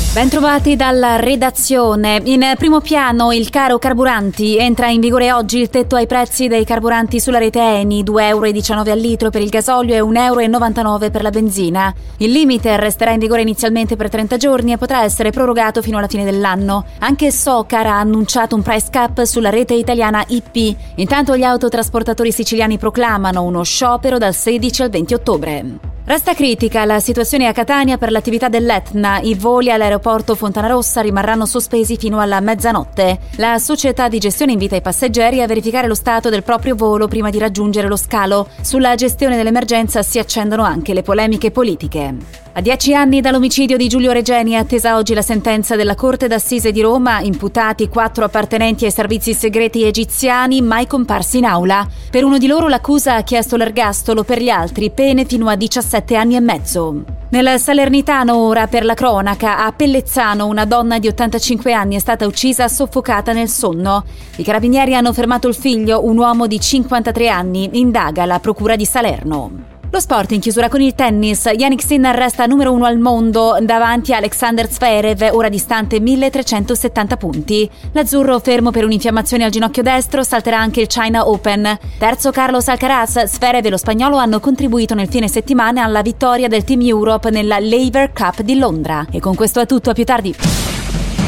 Bentrovati dalla redazione. In primo piano il caro carburanti. Entra in vigore oggi il tetto ai prezzi dei carburanti sulla rete Eni, €2,19 al litro per il gasolio e €1,99 per la benzina. Il limite resterà in vigore inizialmente per 30 giorni e potrà essere prorogato fino alla fine dell'anno. Anche Socar ha annunciato un price cap sulla rete italiana IP. Intanto gli autotrasportatori siciliani proclamano uno sciopero dal 16 al 20 ottobre. Resta critica la situazione a Catania per l'attività dell'Etna. I voli all'aeroporto Fontanarossa rimarranno sospesi fino alla mezzanotte. La società di gestione invita i passeggeri a verificare lo stato del proprio volo prima di raggiungere lo scalo. Sulla gestione dell'emergenza si accendono anche le polemiche politiche. A 10 anni dall'omicidio di Giulio Regeni è attesa oggi la sentenza della Corte d'Assise di Roma, imputati 4 appartenenti ai servizi segreti egiziani mai comparsi in aula. Per uno di loro l'accusa ha chiesto l'ergastolo, per gli altri pene fino a 17 anni e mezzo. Nel Salernitano ora per la cronaca, a Pellezzano una donna di 85 anni è stata uccisa soffocata nel sonno. I carabinieri hanno fermato il figlio, un uomo di 53 anni, indaga la procura di Salerno. Lo sport in chiusura con il tennis. Jannik Sinner resta numero 1 al mondo davanti a Alexander Zverev, ora distante 1370 punti. L'azzurro, fermo per un'infiammazione al ginocchio destro, salterà anche il China Open. Terzo Carlos Alcaraz, Zverev e lo spagnolo hanno contribuito nel fine settimana alla vittoria del Team Europe nella Laver Cup di Londra. E con questo è tutto, a più tardi.